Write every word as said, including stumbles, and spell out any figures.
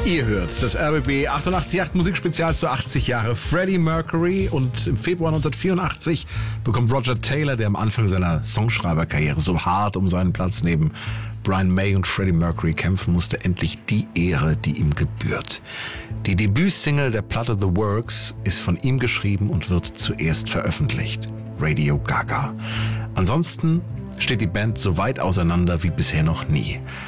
Ihr hört das R B B achtundachtzig Komma acht Musikspezial zu achtzig Jahre Freddie Mercury, und im Februar neunzehnhundertvierundachtzig bekommt Roger Taylor, der am Anfang seiner Songschreiberkarriere so hart um seinen Platz neben Brian May und Freddie Mercury kämpfen musste, endlich die Ehre, die ihm gebührt. Die Debütsingle der Platte The Works ist von ihm geschrieben und wird zuerst veröffentlicht. Radio Gaga. Ansonsten steht die Band so weit auseinander wie bisher noch nie.